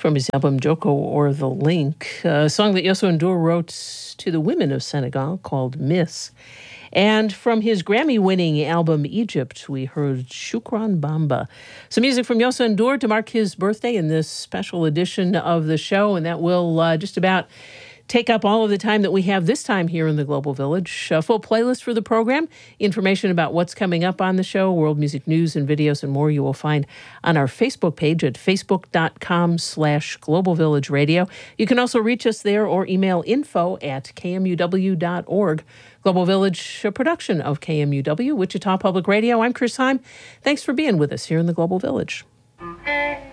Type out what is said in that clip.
from his album Joko or the Link, a song that Youssou N'Dour wrote to the women of Senegal called Miss. And from his Grammy-winning album Egypt, we heard Shukran Bamba. Some music from Youssou N'Dour to mark his birthday in this special edition of the show, and that will just about take up all of the time that we have this time here in the Global Village. A full playlist for the program, information about what's coming up on the show, world music news and videos and more you will find on our Facebook page at facebook.com/Global Village Radio. You can also reach us there or email info@kmuw.org. Global Village, a production of KMUW, Wichita Public Radio. I'm Chris Heim. Thanks for being with us here in the Global Village.